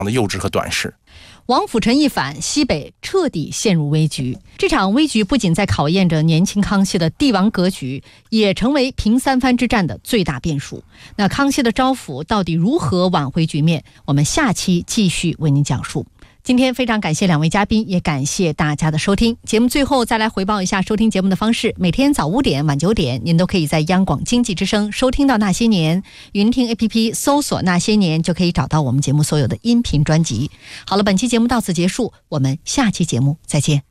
的幼稚和短视。 王辅臣一反，西北彻底陷入危局。这场危局不仅在考验着年轻康熙的帝王格局，也成为平三藩之战的最大变数。那康熙的招抚到底如何挽回局面？我们下期继续为您讲述。今天非常感谢两位嘉宾，也感谢大家的收听。节目最后再来回报一下收听节目的方式：每天早5点、晚9点，您都可以在央广经济之声收听到《那些年》，云听 APP 搜索《那些年》就可以找到我们节目所有的音频专辑。好了，本期节目到此结束，我们下期节目再见。